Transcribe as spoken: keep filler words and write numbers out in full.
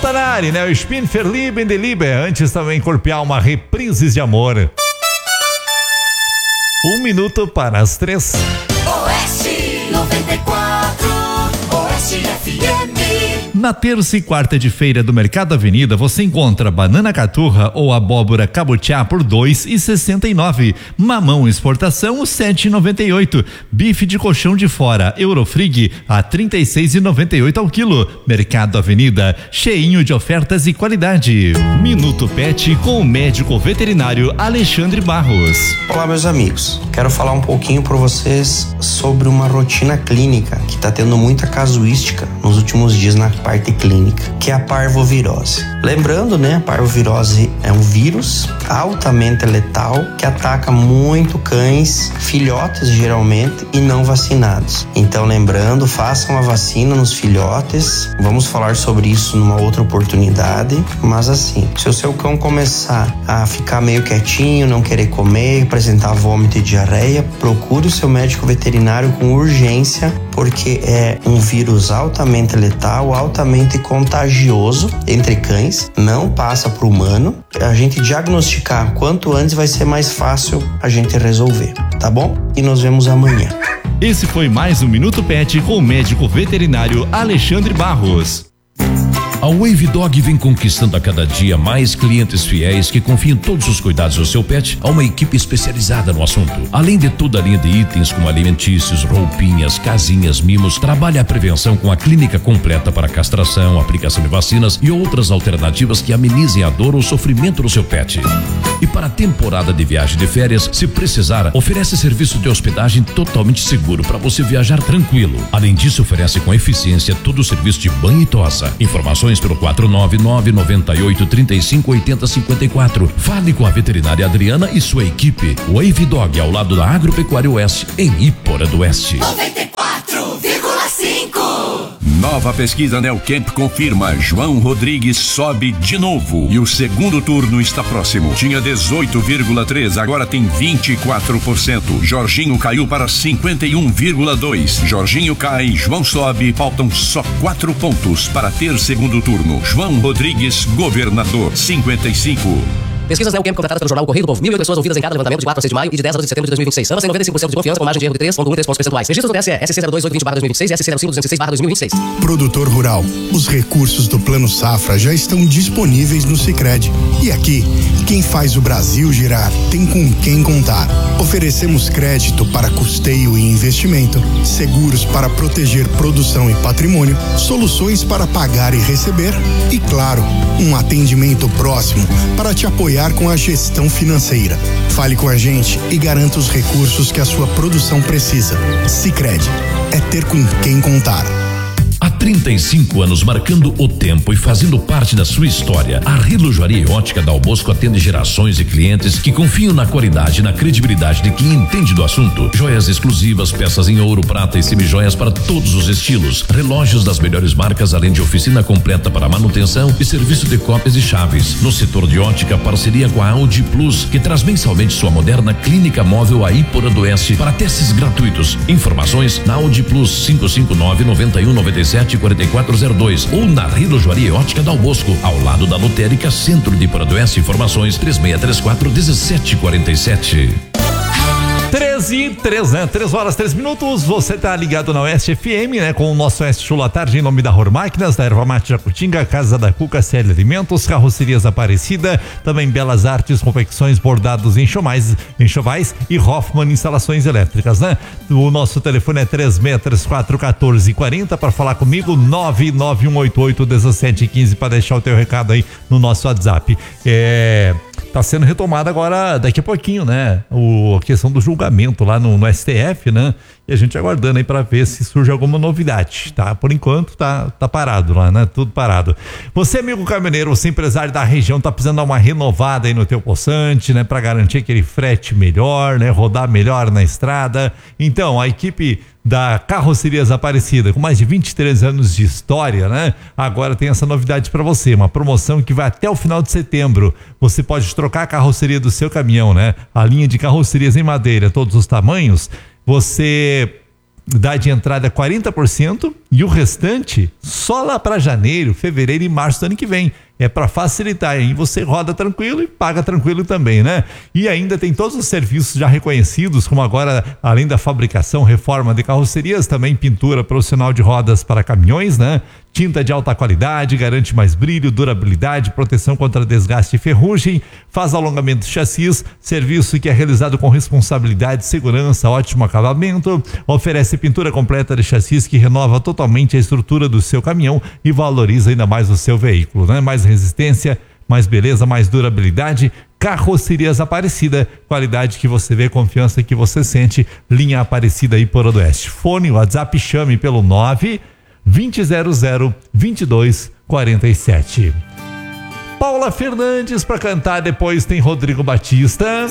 tá na área, né? O Spin Verlieben de Liebe. Antes também Corpo e Alma, Reprises de Amor. Um minuto para as três. Oeste noventa e quatro, Oeste F M. Na terça e quarta de feira do Mercado Avenida você encontra banana caturra ou abóbora cabutiá por dois e sessenta e nove, mamão exportação sete e noventa e oito, bife de colchão de fora Eurofrig a trinta e seis e noventa e oito ao quilo. Mercado Avenida, cheinho de ofertas e qualidade. Minuto Pet com o médico veterinário Alexandre Barros. Olá, meus amigos, quero falar um pouquinho para vocês sobre uma rotina clínica que está tendo muita casuística nos últimos dias na parte clínica, que é a parvovirose. Lembrando, né, a parvovirose é um vírus altamente letal que ataca muito cães, filhotes geralmente, e não vacinados. Então, lembrando, façam a vacina nos filhotes. Vamos falar sobre isso numa outra oportunidade, mas assim, se o seu cão começar a ficar meio quietinho, não querer comer, apresentar vômito e diarreia, procure o seu médico veterinário com urgência, porque é um vírus altamente letal, altamente contagioso entre cães, não passa para o humano. A gente diagnosticar quanto antes vai ser mais fácil a gente resolver, tá bom? E nos vemos amanhã. Esse foi mais um Minuto Pet com o médico veterinário Alexandre Barros. A Wave Dog vem conquistando a cada dia mais clientes fiéis que confiam todos os cuidados do seu pet a uma equipe especializada no assunto. Além de toda a linha de itens como alimentícios, roupinhas, casinhas, mimos, trabalha a prevenção com a clínica completa para castração, aplicação de vacinas e outras alternativas que amenizem a dor ou sofrimento do seu pet. E para a temporada de viagem de férias, se precisar, oferece serviço de hospedagem totalmente seguro para você viajar tranquilo. Além disso, oferece com eficiência todo o serviço de banho e tosa. Informações pelo quatro nove nove, nove oito, três cinco, oito zero cinco quatro. Fale com a veterinária Adriana e sua equipe. Wave Dog, ao lado da Agropecuária Oeste, em Ípora do Oeste. noventa e quatro vírgula cinco. Nova pesquisa Neocamp confirma: João Rodrigues sobe de novo e o segundo turno está próximo. Tinha dezoito vírgula três, agora tem vinte e quatro por cento. Jorginho caiu para cinquenta e um vírgula dois. Jorginho cai, João sobe, faltam só quatro pontos para ter segundo turno. João Rodrigues, governador, cinquenta e cinco. Pesquisas Neocamp contratadas pelo Jornal Correio do Povo. Mil e oito pessoas ouvidas em cada levantamento de quatro a seis de maio e de dez a doze de setembro de dois mil e vinte e seis. Ambas têm noventa e cinco por cento de confiança, com margem de erro de três vírgula um três pontos percentuais. Registros no T S E, S C zero dois oito vinte barra dois mil e vinte e seis e S C zero cinco duzentos e seis barra dois mil e vinte e seis. Produtor rural, os recursos do Plano Safra já estão disponíveis no Sicredi. E aqui, quem faz o Brasil girar tem com quem contar. Oferecemos crédito para custeio e investimento, seguros para proteger produção e patrimônio, soluções para pagar e receber e, claro, um atendimento próximo para te apoiar com a gestão financeira. Fale com a gente e garanta os recursos que a sua produção precisa. Sicredi é ter com quem contar. Há trinta e cinco anos marcando o tempo e fazendo parte da sua história, a Relojoaria e Ótica Dal Bosco atende gerações de clientes que confiam na qualidade e na credibilidade de quem entende do assunto. Joias exclusivas, peças em ouro, prata e semijoias para todos os estilos, relógios das melhores marcas, além de oficina completa para manutenção e serviço de cópias e chaves. No setor de ótica, parceria com a Audi Plus, que traz mensalmente sua moderna clínica móvel a Ípora do Oeste para testes gratuitos. Informações na Audi Plus cinco cinco nove, nove um, nove sete, quatro quatro zero dois ou na Relojoaria Ótica Dal Bosco, ao lado da Lotérica Centro de Ípora do Oeste. Informações três seis três quatro, um sete quatro sete. treze e três, né? três horas, três minutos. Você tá ligado na Oeste F M, né? Com o nosso Oeste Show à tarde, em nome da Ror Máquinas, da Erva Mate Jacutinga, Casa da Cuca, C L Alimentos, Carrocerias Aparecida, também Belas Artes, confecções, bordados em enxovais, enxovais e Hoffman Instalações Elétricas, né? O nosso telefone é três seis três quatro, um quatro quatro zero para falar comigo, nove nove um oito oito, um sete um cinco para deixar o teu recado aí no nosso WhatsApp. É... Tá sendo retomada agora, daqui a pouquinho, né? O, a questão do julgamento lá no, no S T F, né? E a gente aguardando aí para ver se surge alguma novidade, tá? Por enquanto tá, tá parado lá, né? Tudo parado. Você, amigo caminhoneiro, você empresário da região, tá precisando dar uma renovada aí no teu poçante, né? Para garantir aquele frete melhor, né? Rodar melhor na estrada. Então, a equipe da Carrocerias Aparecida, com mais de vinte e três anos de história, né? Agora tem essa novidade para você, uma promoção que vai até o final de setembro. Você pode trocar a carroceria do seu caminhão, né? A linha de carrocerias em madeira, todos os tamanhos, você dá de entrada quarenta por cento E o restante só lá para janeiro, fevereiro e março do ano que vem. É para facilitar, aí você roda tranquilo e paga tranquilo também, né? E ainda tem todos os serviços já reconhecidos, como agora, além da fabricação, reforma de carrocerias, também pintura profissional de rodas para caminhões, né? Tinta de alta qualidade, garante mais brilho, durabilidade, proteção contra desgaste e ferrugem, faz alongamento de chassis, serviço que é realizado com responsabilidade, segurança, ótimo acabamento, oferece pintura completa de chassis que renova totalmente a estrutura do seu caminhão e valoriza ainda mais o seu veículo, né? Mais resistência, mais beleza, mais durabilidade. Carrocerias Aparecida, qualidade que você vê, confiança que você sente. Linha Aparecida aí por Odoeste. Fone, WhatsApp, chame pelo nove vinte zero zero vinte e dois quarenta e sete. Paula Fernandes para cantar, depois tem Rodrigo Batista.